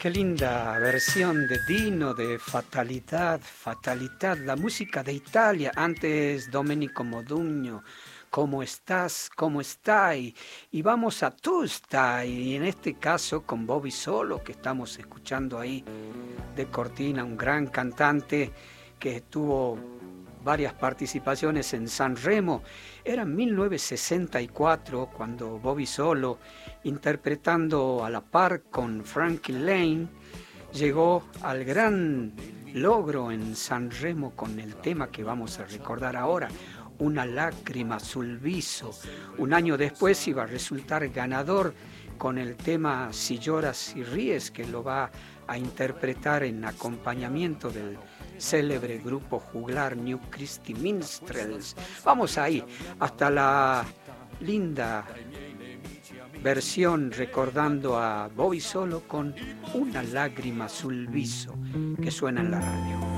Qué linda versión de Dino de Fatalità, Fatalità, la música de Italia. Antes Domenico Modugno, ¿cómo estás? ¿Cómo stai? Y vamos a Tu stai, y en este caso con Bobby Solo, que estamos escuchando ahí de cortina, un gran cantante que tuvo varias participaciones en Sanremo. Era en 1964 cuando Bobby Solo, interpretando a la par con Frankie Lane, llegó al gran logro en Sanremo con el tema que vamos a recordar ahora, Una lágrima sul viso. Un año después iba a resultar ganador con el tema Si lloras, si ríes, que lo va a interpretar en acompañamiento del célebre grupo juglar New Christy Minstrels. Vamos ahí, hasta la linda versión recordando a Bobby Solo con Una lágrima sul viso, que suena en la radio.